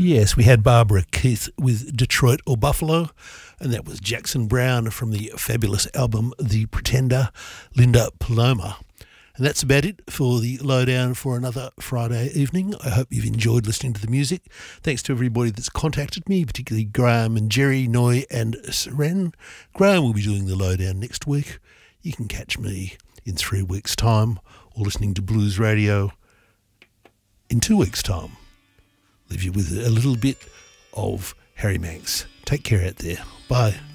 Yes, we had Barbara Keith with Detroit or Buffalo, and that was Jackson Browne from the fabulous album The Pretender, Linda Paloma. And that's about it for the lowdown for another Friday evening. I hope you've enjoyed listening to the music. Thanks to everybody that's contacted me, particularly Graham and Jerry, Noy and Seren. Graham will be doing the lowdown next week. You can catch me in 3 weeks' time or listening to Blues Radio in 2 weeks' time. Leave you with a little bit of Harry Manx. Take care out there. Bye.